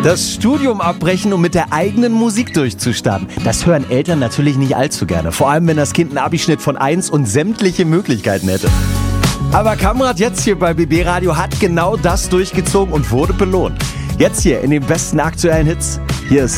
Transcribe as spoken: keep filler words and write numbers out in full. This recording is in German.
Das Studium abbrechen, um mit der eigenen Musik durchzustarten. Das hören Eltern natürlich nicht allzu gerne. Vor allem, wenn das Kind einen Abischnitt von eins und sämtliche Möglichkeiten hätte. Aber Kamrat jetzt hier bei B B Radio hat genau das durchgezogen und wurde belohnt. Jetzt hier in den besten aktuellen Hits. Hier ist